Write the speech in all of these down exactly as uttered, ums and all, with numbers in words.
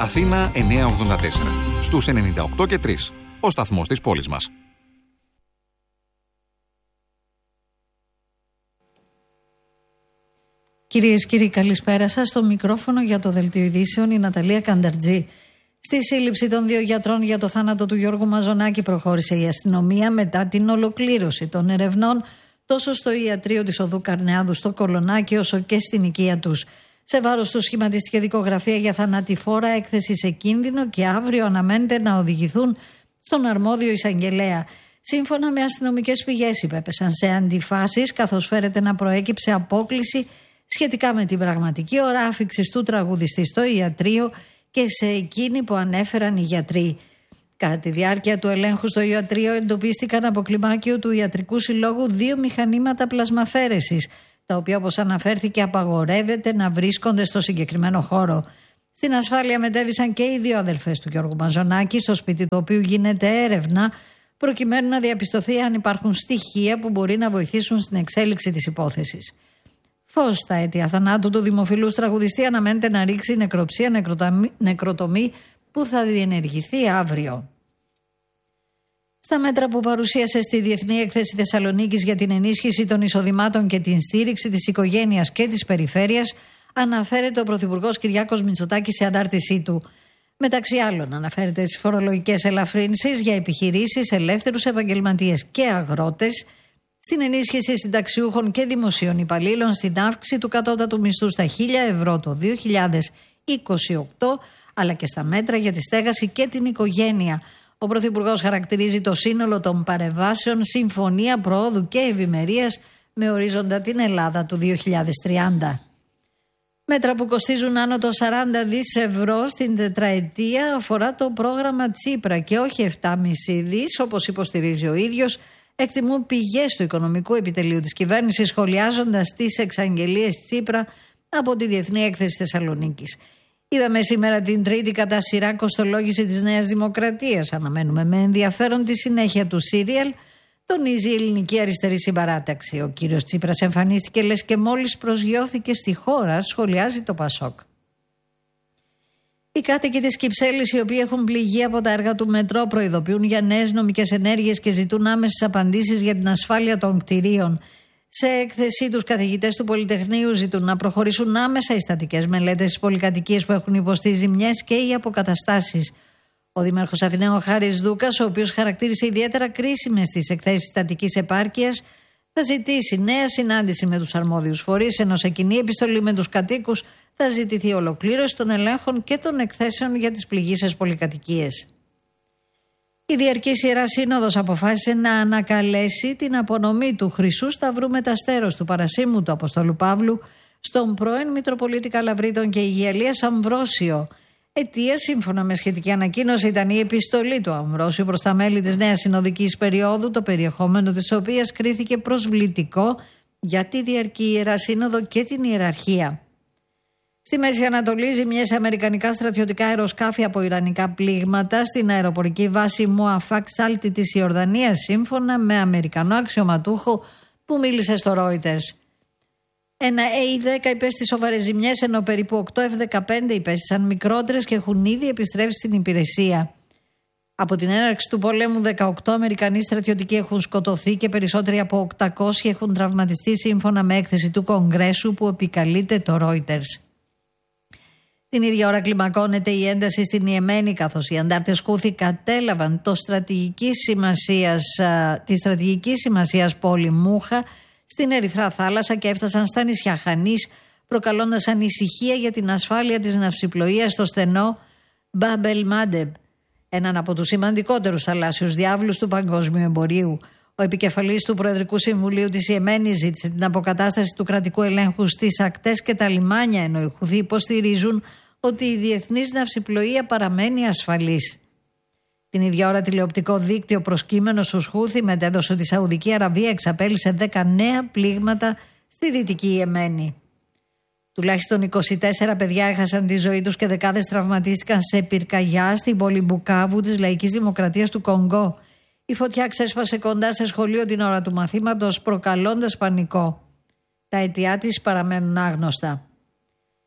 Αθήνα εννιακόσια ογδόντα τέσσερα. Στους ενενήντα οκτώ και τρία. Ο σταθμός της πόλης μας. Κυρίες και κύριοι, καλησπέρα σας. Στο μικρόφωνο για το Δελτίο Ειδήσεων η Ναταλία Κανταρτζή. Στη σύλληψη των δύο γιατρών για το θάνατο του Γιώργου Μαζονάκη προχώρησε η αστυνομία μετά την ολοκλήρωση των ερευνών τόσο στο ιατρείο της Οδού Καρνεάδου στο Κολονάκι όσο και στην οικία τους. Σε βάρος του σχηματίστηκε δικογραφία για θανατηφόρα έκθεση σε κίνδυνο και αύριο αναμένεται να οδηγηθούν στον αρμόδιο εισαγγελέα. Σύμφωνα με αστυνομικές πηγές υπέπεσαν σε αντιφάσεις καθώς φέρεται να προέκυψε απόκλιση σχετικά με την πραγματική ώρα άφιξης του τραγουδιστή στο ιατρείο και σε εκείνη που ανέφεραν οι γιατροί. Κατά τη διάρκεια του ελέγχου στο ιατρείο εντοπίστηκαν από κλιμάκιο του Ιατρικού Συλλόγου δύο μηχανήματα πλασμαφέρεσης, τα οποία όπως αναφέρθηκε απαγορεύεται να βρίσκονται στο συγκεκριμένο χώρο. Στην ασφάλεια μετέβησαν και οι δύο αδελφές του Γιώργου Μαζονάκη, στο σπίτι του οποίου γίνεται έρευνα, προκειμένου να διαπιστωθεί αν υπάρχουν στοιχεία που μπορεί να βοηθήσουν στην εξέλιξη της υπόθεσης. Φως στα αίτια θανάτου του δημοφιλούς τραγουδιστή αναμένεται να ρίξει νεκροψία νεκροτομή που θα διενεργηθεί αύριο. Στα μέτρα που παρουσίασε στη Διεθνή Έκθεση Θεσσαλονίκης για την ενίσχυση των εισοδημάτων και την στήριξη της οικογένειας και της περιφέρειας, αναφέρεται ο Πρωθυπουργός Κυριάκος Μητσοτάκης σε ανάρτησή του. Μεταξύ άλλων, αναφέρεται στις φορολογικές ελαφρύνσεις για επιχειρήσεις, ελεύθερους επαγγελματίες και αγρότες, στην ενίσχυση συνταξιούχων και δημοσίων υπαλλήλων, στην αύξηση του κατώτατου μισθού στα χίλια ευρώ το δύο χιλιάδες είκοσι οκτώ, αλλά και στα μέτρα για τη στέγαση και την οικογένεια. Ο Πρωθυπουργός χαρακτηρίζει το σύνολο των παρεμβάσεων συμφωνία προόδου και ευημερίας με ορίζοντα την Ελλάδα του δύο χιλιάδες τριάντα. Μέτρα που κοστίζουν άνω των σαράντα δισεκατομμύρια ευρώ στην τετραετία αφορά το πρόγραμμα Τσίπρα και όχι επτά κόμμα πέντε δις όπως υποστηρίζει ο ίδιος, εκτιμούν πηγές του Οικονομικού Επιτελείου της κυβέρνησης, σχολιάζοντας τις εξαγγελίες Τσίπρα από τη Διεθνή Έκθεση Θεσσαλονίκης. Είδαμε σήμερα την τρίτη κατά σειρά κοστολόγηση της Νέας Δημοκρατίας. Αναμένουμε με ενδιαφέρον τη συνέχεια του σύριαλ, τονίζει η Ελληνική Αριστερή Συμπαράταξη. Ο κύριος Τσίπρας εμφανίστηκε λες και μόλις προσγειώθηκε στη χώρα, σχολιάζει το Πασόκ. Οι κάτοικοι της Κυψέλης, οι οποίοι έχουν πληγεί από τα έργα του μετρό, προειδοποιούν για νέες νομικές ενέργειες και ζητούν άμεσες απαντήσεις για την ασφάλεια των κτηρίων. Σε έκθεσή τους, καθηγητές του Πολυτεχνείου ζητούν να προχωρήσουν άμεσα οι στατικές μελέτες στις πολυκατοικίες που έχουν υποστεί ζημιές και οι αποκαταστάσεις. Ο Δήμαρχος Αθηναίων Χάρης Δούκας, ο οποίος χαρακτήρισε ιδιαίτερα κρίσιμες τις εκθέσεις στατικής επάρκειας, θα ζητήσει νέα συνάντηση με τους αρμόδιους φορείς, ενώ σε κοινή επιστολή με τους κατοίκους θα ζητηθεί ολοκλήρωση των ελέγχων και των εκθέσεων για τις πληγείσες πολυκατοικίες. Η Διαρκής Ιερά Σύνοδος αποφάσισε να ανακαλέσει την απονομή του Χρυσού Σταυρού Μεταστέρος του Παρασίμου του Αποστόλου Παύλου στον πρώην Μητροπολίτη Καλαβρίτων και Αιγιαλίας Αμβρόσιο. Αιτία, σύμφωνα με σχετική ανακοίνωση, ήταν η επιστολή του Αμβρόσιου προς τα μέλη της νέας συνοδικής περίοδου, το περιεχόμενο της οποίας κρίθηκε προσβλητικό για τη Διαρκή Ιερά Σύνοδο και την ιεραρχία. Στη Μέση Ανατολή, ζημιές αμερικανικά στρατιωτικά αεροσκάφη από ιρανικά πλήγματα στην αεροπορική βάση Μουαφάκ Σάλτη της Ιορδανίας, σύμφωνα με Αμερικανό αξιωματούχο που μίλησε στο Reuters. Ένα έι δέκα υπέστη σοβαρές ζημιές, ενώ περίπου οκτώ εφ δεκαπέντε υπέστησαν μικρότερες και έχουν ήδη επιστρέψει στην υπηρεσία. Από την έναρξη του πολέμου, δεκαοκτώ Αμερικανοί στρατιωτικοί έχουν σκοτωθεί και περισσότεροι από οκτακόσιοι έχουν τραυματιστεί, σύμφωνα με έκθεση του Κογκρέσου που επικαλείται το Reuters. Την ίδια ώρα κλιμακώνεται η ένταση στην Ιεμένη, καθώς οι αντάρτες Χούθη κατέλαβαν το στρατηγικής σημασίας, τη στρατηγική σημασίας πόλη Μούχα στην Ερυθρά Θάλασσα και έφτασαν στα νησιά Χανής, προκαλώντας ανησυχία για την ασφάλεια της ναυσιπλοείας στο στενό Μπάμπελ Μάντεμπ, έναν από τους σημαντικότερους θαλάσσιους διάβλους του παγκόσμιου εμπορίου. Ο επικεφαλής του Προεδρικού Συμβουλίου της Ιεμένης ζήτησε την αποκατάσταση του κρατικού ελέγχου στις ακτές και τα λιμάνια, ενώ οι Χουθοί υποστηρίζουν ότι η διεθνής ναυσιπλοεία παραμένει ασφαλής. Την ίδια ώρα, τηλεοπτικό δίκτυο προσκύμενο στους Χούθη μετέδωσε ότι η Σαουδική Αραβία εξαπέλυσε δέκα νέα πλήγματα στη Δυτική Ιεμένη. Τουλάχιστον είκοσι τέσσερα παιδιά έχασαν τη ζωή τους και δεκάδες τραυματίστηκαν σε πυρκαγιά στην πόλη Μπουκάβου της Λαϊκής Δημοκρατίας του Κονγκό. Η φωτιά ξέσπασε κοντά σε σχολείο την ώρα του μαθήματος, προκαλώντας πανικό. Τα αιτιά της παραμένουν άγνωστα.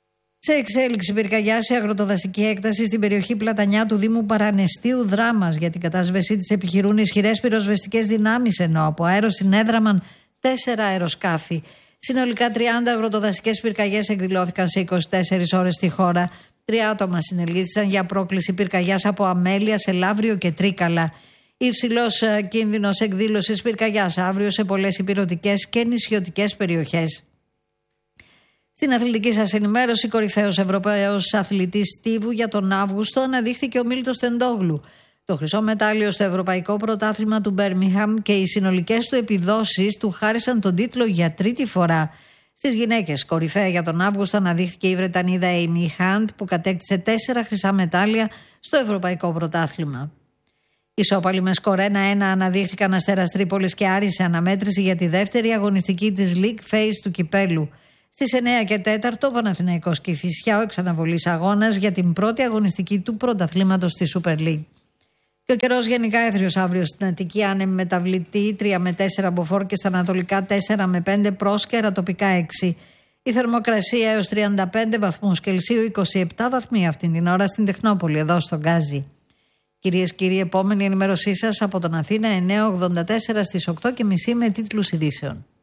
Σε εξέλιξη πυρκαγιά σε αγροτοδασική έκταση στην περιοχή Πλατανιά του Δήμου Παρανεστίου Δράμας. Για την κατάσβεσή της επιχειρούν ισχυρές πυροσβεστικές δυνάμεις, ενώ από αέρο συνέδραμαν τέσσερα αεροσκάφη. Συνολικά τριάντα αγροτοδασικές πυρκαγιές εκδηλώθηκαν σε είκοσι τέσσερις ώρες στη χώρα. Τρία άτομα συνελήφθησαν για πρόκληση πυρκαγιάς από αμέλεια σε Λαύριο και Τρίκαλα. Υψηλός κίνδυνος εκδήλωσης πυρκαγιάς αύριο σε πολλές ηπειρωτικές και νησιωτικές περιοχές. Στην αθλητική σας ενημέρωση, κορυφαίος Ευρωπαίος αθλητής στίβου για τον Αύγουστο αναδείχθηκε ο Μίλτος Τεντόγλου. Το χρυσό μετάλλιο στο Ευρωπαϊκό Πρωτάθλημα του Μπέρμιγχαμ και οι συνολικές του επιδόσεις του χάρισαν τον τίτλο για τρίτη φορά. Στις γυναίκες, κορυφαία για τον Αύγουστο αναδείχθηκε η Βρετανίδα Amy Hunt, που κατέκτησε τέσσερα χρυσά μετάλλια στο Ευρωπαϊκό Πρωτάθλημα. Ισόπαλοι με σκορ ένα ένα αναδείχθηκαν Αστέρας Τρίπολης και Άρης σε αναμέτρηση για τη δεύτερη αγωνιστική της League Phase του Κυπέλου. Στις εννέα και τέσσερα Παναθηναϊκός Κηφισιά, ο εξαναβολής αγώνας για την πρώτη αγωνιστική του πρωταθλήματος στη Super League. Και ο καιρός γενικά έθριος αύριο στην Αττική, άνεμη μεταβλητή τρία με τέσσερα μποφόρ και στα ανατολικά τέσσερα με πέντε, πρόσκαιρα τοπικά έξι. Η θερμοκρασία έως τριάντα πέντε βαθμούς Κελσίου, είκοσι επτά βαθμοί αυτήν την ώρα στην Τεχνόπολη, εδώ στον Γκάζι. Κυρίες και κύριοι, επόμενη ενημέρωσή σας από τον Αθήνα εννιακόσια ογδόντα τέσσερα στις οκτώ και μισή με τίτλους ειδήσεων.